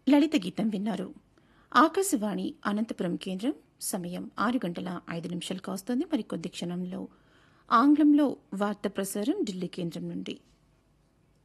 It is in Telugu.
లలిత గీతం విన్నారు. ఆకాశవాణి అనంతపురం కేంద్రం. సమయం 6:05 కావస్తోంది. మరికొద్ది క్షణంలో ఆంగ్లంలో వార్త ప్రసారం ఢిల్లీ కేంద్రం నుండి.